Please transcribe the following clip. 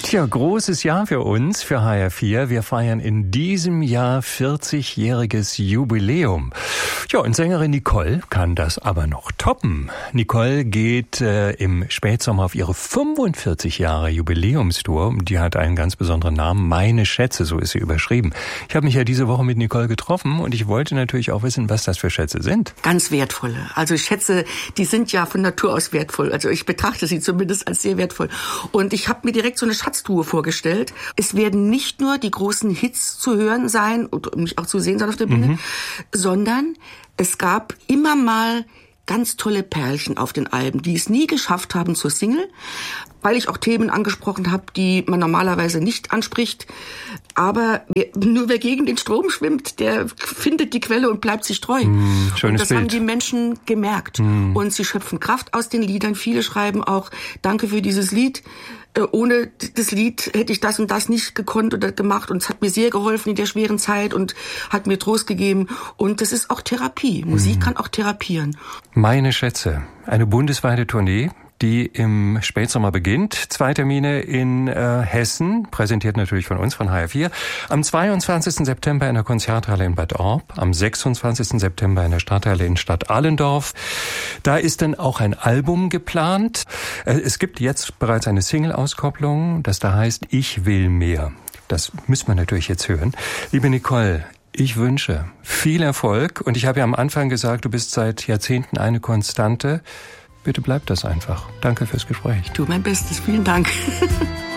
Tja, großes Jahr für uns, für HR4. Wir feiern in diesem Jahr 40-jähriges Jubiläum. Ja, und Sängerin Nicole kann das aber noch toppen. Nicole geht im Spätsommer auf ihre 45 Jahre Jubiläumstour. Die hat einen ganz besonderen Namen, Meine Schätze, so ist sie überschrieben. Ich habe mich ja diese Woche mit Nicole getroffen und ich wollte natürlich auch wissen, was das für Schätze sind. Ganz wertvolle. Also Schätze, die sind ja von Natur aus wertvoll. Also ich betrachte sie zumindest als sehr wertvoll. Und ich habe mir direkt so eine Schatztruhe vorgestellt. Es werden nicht nur die großen Hits zu hören sein und mich auch zu sehen sein auf der Bühne, sondern es gab immer mal ganz tolle Perlchen auf den Alben, die es nie geschafft haben zur Single, weil ich auch Themen angesprochen habe, die man normalerweise nicht anspricht. Aber nur wer gegen den Strom schwimmt, der findet die Quelle und bleibt sich treu. Schönes und das Bild. haben die Menschen gemerkt. Und sie schöpfen Kraft aus den Liedern. Viele schreiben auch, danke für dieses Lied. Ohne das Lied hätte ich das und das nicht gekonnt oder gemacht. Und es hat mir sehr geholfen in der schweren Zeit und hat mir Trost gegeben. Und das ist auch Therapie. Musik kann auch therapieren. Meine Schätze, eine bundesweite Tournee, die im Spätsommer beginnt. 2 Termine in Hessen, präsentiert natürlich von uns, von HR4. Am 22. September in der Konzerthalle in Bad Orb, am 26. September in der Stadthalle in Stadtallendorf. Da ist dann auch ein Album geplant. Es gibt jetzt bereits eine Single-Auskopplung, das da heißt Ich will mehr. Das müssen wir natürlich jetzt hören. Liebe Nicole, ich wünsche viel Erfolg. Und ich habe ja am Anfang gesagt, du bist seit Jahrzehnten eine Konstante. Bitte bleib das einfach. Danke fürs Gespräch. Ich tue mein Bestes. Vielen Dank.